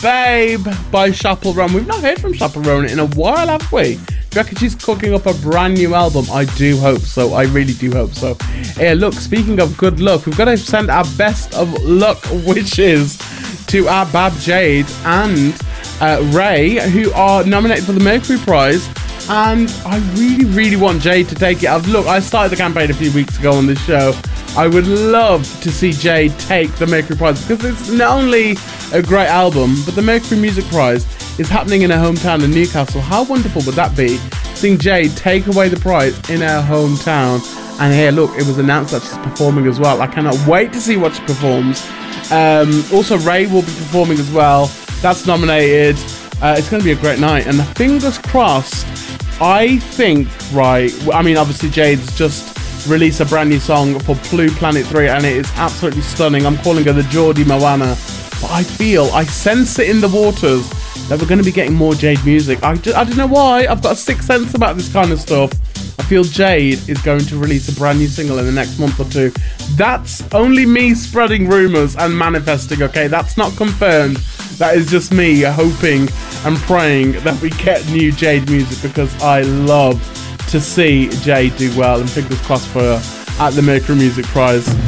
Babe by Chappell Roan. We've not heard from Chappell Roan in a while, have we? Do you reckon she's cooking up a brand new album? I do hope so. I really do hope so. Hey, look, speaking of good luck, we've got to send our best of luck wishes to our Bab Jade and Ray, who are nominated for the Mercury Prize. And I really, really want Jade to take it. Look, I started the campaign a few weeks ago on this show. I would love to see Jade take the Mercury Prize because it's not only a great album, but the Mercury Music Prize is happening in her hometown in Newcastle. How wonderful would that be? Seeing Jade take away the prize in her hometown. And here, look, it was announced that she's performing as well. I cannot wait to see what she performs. Also, Ray will be performing as well. That's nominated. It's going to be a great night. And fingers crossed, I think, right, I mean, obviously Jade's just released a brand new song for Blue Planet 3 and it is absolutely stunning. I'm calling her the Geordie Moana. But I sense it in the waters that we're going to be getting more Jade music. I don't know why. I've got a sixth sense about this kind of stuff. I feel Jade is going to release a brand new single in the next month or two. That's only me spreading rumours and manifesting, okay? That's not confirmed. That is just me hoping and praying that we get new Jade music because I love to see Jade do well, and fingers crossed for her at the Mercury Music Prize.